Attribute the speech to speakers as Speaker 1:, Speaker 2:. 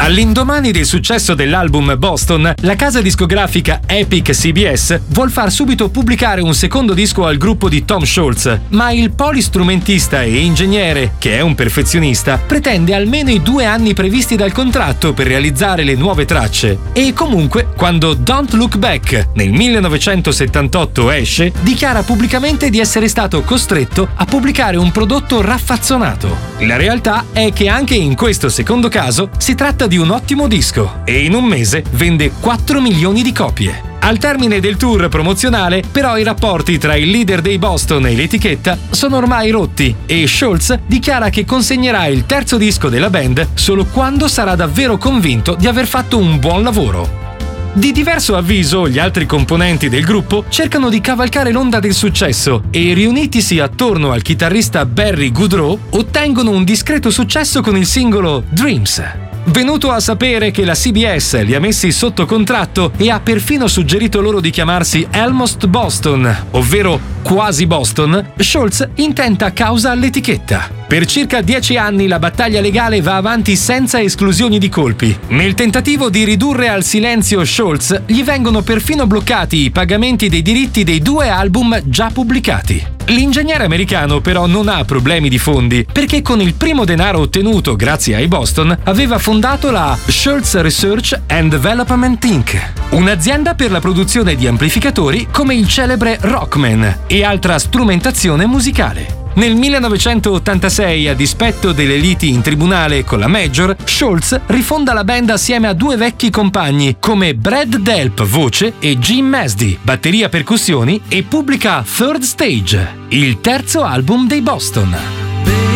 Speaker 1: All'indomani del successo dell'album Boston, la casa discografica Epic CBS vuol far subito pubblicare un secondo disco al gruppo di Tom Scholz, ma il polistrumentista e ingegnere, che è un perfezionista, pretende almeno i 2 anni previsti dal contratto per realizzare le nuove tracce. E comunque, quando Don't Look Back nel 1978 esce, dichiara pubblicamente di essere stato costretto a pubblicare un prodotto raffazzonato. La realtà è che anche in questo secondo caso si tratta di un ottimo disco e in un mese vende 4 milioni di copie. Al termine del tour promozionale, però, i rapporti tra il leader dei Boston e l'etichetta sono ormai rotti e Scholz dichiara che consegnerà il terzo disco della band solo quando sarà davvero convinto di aver fatto un buon lavoro. Di diverso avviso, gli altri componenti del gruppo cercano di cavalcare l'onda del successo e, riunitisi attorno al chitarrista Barry Goodrow, ottengono un discreto successo con il singolo Dreams. Venuto a sapere che la CBS li ha messi sotto contratto e ha perfino suggerito loro di chiamarsi Almost Boston, ovvero quasi Boston, Scholz intenta causa all'etichetta. Per circa 10 anni la battaglia legale va avanti senza esclusioni di colpi. Nel tentativo di ridurre al silenzio Scholz, gli vengono perfino bloccati i pagamenti dei diritti dei 2 album già pubblicati. L'ingegnere americano però non ha problemi di fondi, perché con il primo denaro ottenuto grazie ai Boston aveva fondato la Scholz Research and Development Inc., un'azienda per la produzione di amplificatori come il celebre Rockman e altra strumentazione musicale. Nel 1986, a dispetto delle liti in tribunale con la Major, Scholz rifonda la band assieme a 2 vecchi compagni come Brad Delp, voce, e Jim Masdy, batteria percussioni, e pubblica Third Stage, il terzo album dei Boston.